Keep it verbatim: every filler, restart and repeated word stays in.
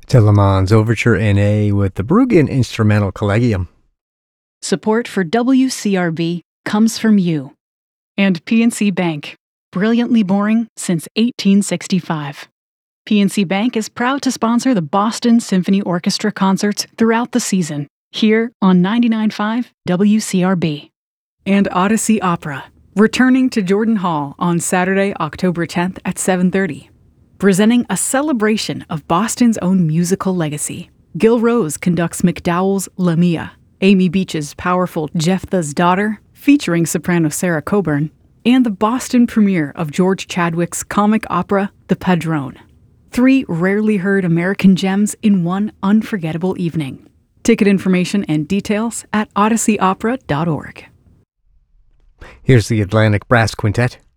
Telemann's Overture in A with the Bruggen Instrumental Collegium. Support for W C R B comes from you. And P N C Bank, brilliantly boring since eighteen sixty-five. P N C Bank is proud to sponsor the Boston Symphony Orchestra concerts throughout the season, here on ninety-nine point five W C R B. And Odyssey Opera, returning to Jordan Hall on Saturday, October tenth at seven thirty. Presenting a celebration of Boston's own musical legacy. Gil Rose conducts MacDowell's Lamia, Amy Beach's powerful Jephthah's Daughter, featuring soprano Sarah Coburn, and the Boston premiere of George Chadwick's comic opera, The Padrone. Three rarely heard American gems in one unforgettable evening. Ticket information and details at odyssey opera dot org. Here's the Atlantic Brass Quintet.